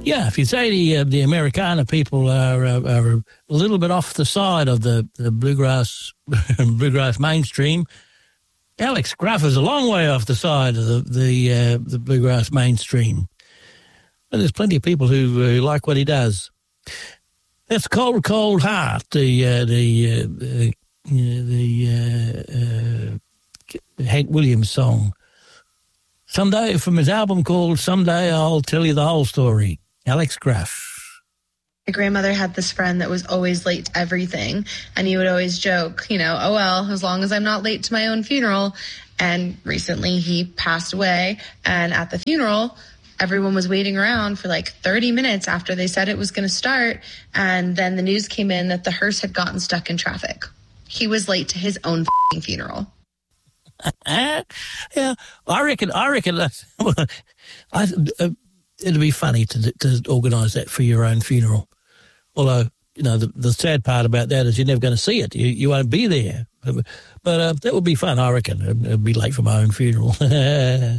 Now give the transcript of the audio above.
Yeah, if you say the Americana people are a little bit off the side of the bluegrass mainstream, Alex Gruff is a long way off the side of the bluegrass mainstream. But there's plenty of people who like what he does. That's Cold, Cold Heart, the Hank Williams song. Someday, from his album called Someday I'll Tell You the Whole Story. Alex Gruff. My grandmother had this friend that was always late to everything, and he would always joke, oh, well, as long as I'm not late to my own funeral. And recently he passed away, and at the funeral, everyone was waiting around for like 30 minutes after they said it was going to start, and then the news came in that the hearse had gotten stuck in traffic. He was late to his own funeral. Yeah, I reckon it'd be funny to organise that for your own funeral. Although, the sad part about that is you're never going to see it. You won't be there. But that would be fun, I reckon. It'd be late for my own funeral.